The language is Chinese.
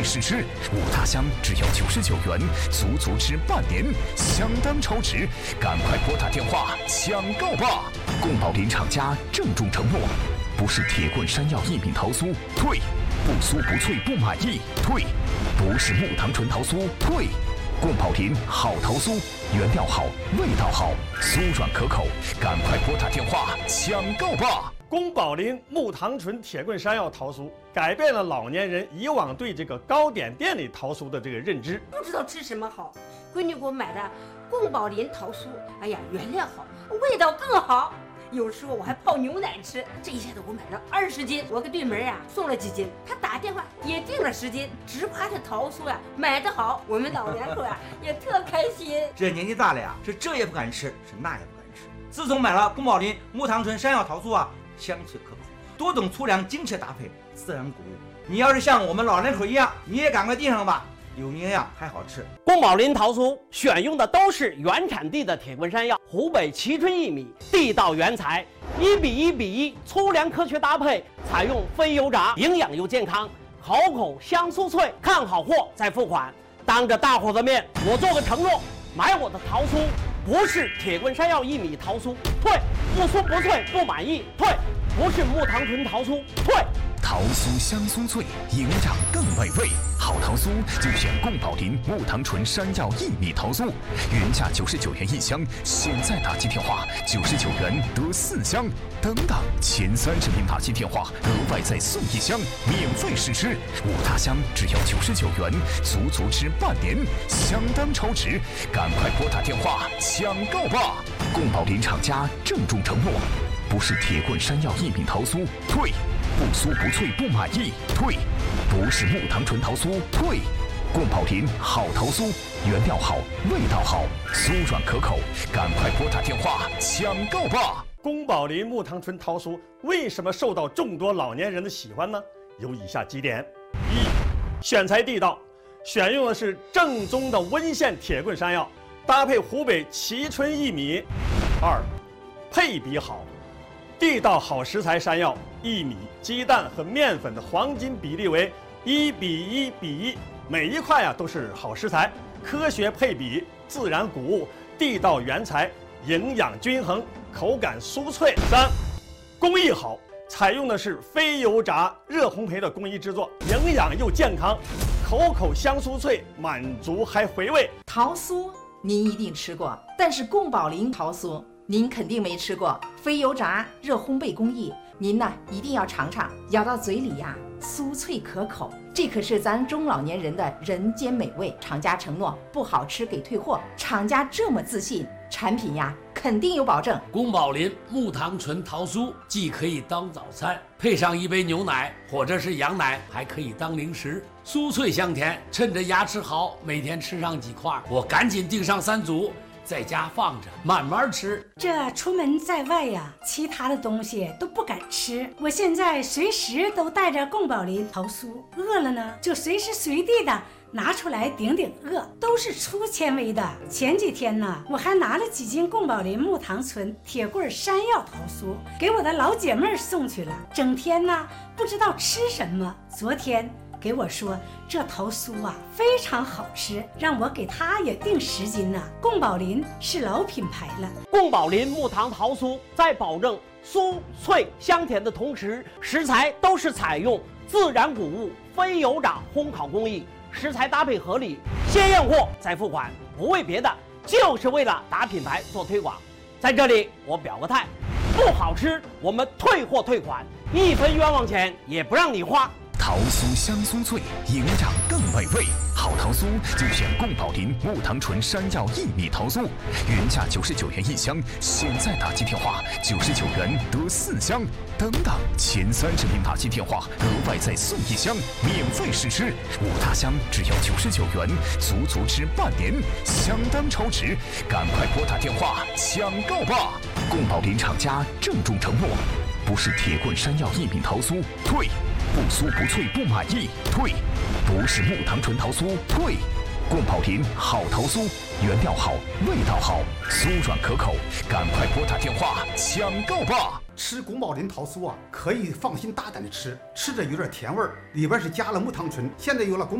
试吃，5大箱只要99元，足足吃半年，相当超值！赶快拨打电话抢购吧！宫保林厂家郑重承诺，不是铁棍山药薏米桃酥，退；不酥不脆不满意，退；不是木糖醇桃酥，退。宫保林好桃酥，原料好，味道好，酥软可口，赶快拨打电话抢购吧！ 宫保林木糖醇铁棍山药桃酥改变了老年人以往对这个糕点店里桃酥的这个认知， 不知道吃什么好。闺女给我买的宫保林桃酥，哎呀，原料好，味道更好。有时候我还泡牛奶吃，这一下子我买了20斤，我给对门呀送了几斤，他打电话也订了10斤，直夸这桃酥呀买得好，我们老两口呀也特开心。 这年纪大了呀，是这也不敢吃，是那也不敢吃。自从买了宫保林木糖醇山药桃酥啊，香脆可口，多种粗粮精确搭配，自然谷物。你要是像我们老两口一样，你也赶快订上吧，有营养还好吃。 宫保林桃酥选用的都是原产地的铁棍山药，湖北蕲春薏米，地道原材，1:1:1，粗粮科学搭配，采用非油炸，营养又健康，好口香酥脆。看好货再付款。当着大伙的面，我做个承诺，买我的桃酥不是铁棍山药薏米桃酥，退；不酥不脆不满意，退；不是木糖醇桃酥，退。 桃酥香酥脆，营养更美味。好桃酥就选宫保林木糖醇山药薏米桃酥，原价99元1箱，现在打进电话99元得4箱，等等前30名打进电话额外再送1箱，免费试吃，5大箱只要99元，足足吃半年，相当超值！赶快拨打电话抢购吧！宫保林厂家郑重承诺，不是铁棍山药薏米桃酥，退；不酥不脆不满意，退；不是木糖醇桃酥，退。宫保林好桃酥，原料好，味道好，酥软可口，赶快拨打电话抢购吧！ 宫保林木糖醇桃酥为什么受到众多老年人的喜欢呢？有以下几点：一、选材地道，选用的是正宗的温县铁棍山药，搭配湖北蕲春薏米；二、配比好，地道好食材山药、薏米、鸡蛋和面粉的黄金比例为1:1:1，每一块都是好食材，科学配比，自然谷物，地道原材，营养均衡，口感酥脆。三、工艺好，采用的是非油炸热烘焙的工艺制作，营养又健康，口口香酥脆，满足还回味。 桃酥您一定吃过，但是宫保林桃酥您肯定没吃过，非油炸热烘焙工艺，您呢一定要尝尝，咬到嘴里呀，酥脆可口，这可是咱中老年人的人间美味。厂家承诺不好吃给退货，厂家这么自信，产品呀肯定有保证。 宫保林木糖醇桃酥既可以当早餐，配上一杯牛奶或者是羊奶，还可以当零食，酥脆香甜，趁着牙齿好，每天吃上几块，我赶紧订上3组。在家放着，慢慢吃。 这出门在外呀，其他的东西都不敢吃。我现在随时都带着宫保林桃酥，饿了呢就随时随地的拿出来顶顶饿，都是粗纤维的。前几天呢，我还拿了几斤宫保林木糖醇铁棍山药桃酥给我的老姐妹送去了，整天呢不知道吃什么。昨天给我说这桃酥啊非常好吃，让我给他也订10斤呢。宫保林是老品牌了。 宫保林木糖桃酥在保证酥脆香甜的同时，食材都是采用自然谷物非油炸烘烤工艺，食材搭配合理，先验货再付款，不为别的，就是为了打品牌做推广。在这里我表个态，不好吃我们退货退款，1分冤枉钱也不让你花。 桃酥香酥脆，营养更美味。好桃酥就选宫保林木糖醇山药薏米桃酥，原价99元1箱，现在打进电话99元得4箱，等等前30名打进电话额外再送1箱，免费试吃，5大箱只要99元，足足吃半年，相当超值！赶快拨打电话抢购吧！宫保林厂家郑重承诺，不是铁棍山药薏米桃酥，退；不酥不脆不满意，退；不是木糖醇桃酥，退。宫保林好桃酥，原料好，味道好，酥软可口，赶快拨打电话抢购吧！ 吃宫保林桃酥啊，可以放心大胆的吃，吃着有点甜味儿，里边是加了木糖醇，现在有了